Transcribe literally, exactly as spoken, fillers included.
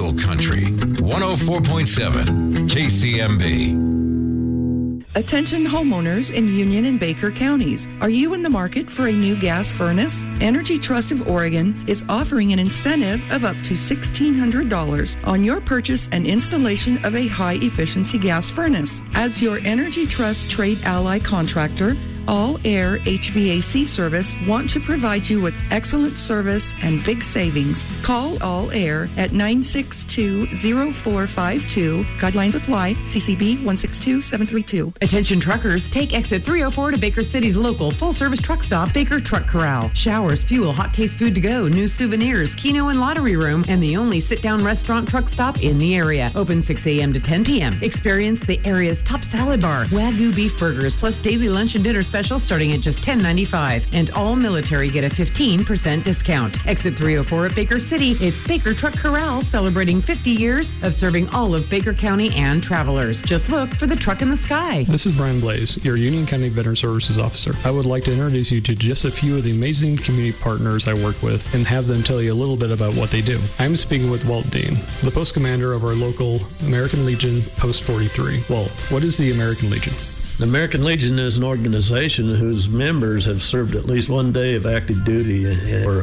Oil Country, one oh four point seven K C M B. Attention homeowners in Union and Baker counties. Are you in the market for a new gas furnace? Energy Trust of Oregon is offering an incentive of up to sixteen hundred dollars on your purchase and installation of a high-efficiency gas furnace. As your Energy Trust Trade Ally contractor, All Air H V A C Service want to provide you with excellent service and big savings. Call All Air at nine six two, zero four five two. Guidelines apply. C C B one six two seven three two. Attention truckers, take exit three oh four to Baker City's local full-service truck stop, Baker Truck Corral. Showers, fuel, hot case food to go, new souvenirs, Keno and Lottery Room, and the only sit-down restaurant truck stop in the area. Open six a.m. to ten p.m. Experience the area's top salad bar, Wagyu beef burgers, plus daily lunch and dinner special starting at just ten ninety-five. And all military get a fifteen percent discount. Exit three oh four at Baker City. It's Baker Truck Corral, celebrating fifty years of serving all of Baker County and travelers. Just look for the truck in the sky. This is Brian Blaze, your Union County Veteran Services Officer. I would like to introduce you to just a few of the amazing community partners I work with and have them tell you a little bit about what they do. I'm speaking with Walt Dean, the post commander of our local American Legion Post forty-three. Walt, what is the American Legion? The American Legion is an organization whose members have served at least one day of active duty or